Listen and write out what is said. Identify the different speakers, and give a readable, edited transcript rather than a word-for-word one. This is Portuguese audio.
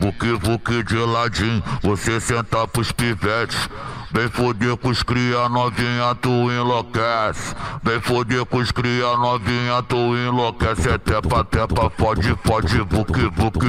Speaker 1: vuque de ladinho, você senta pros pivetes. Vem foder com os cria novinha, tu enlouquece. Vem foder com os cria novinha, tu enlouquece. É tepa, fode, vuque.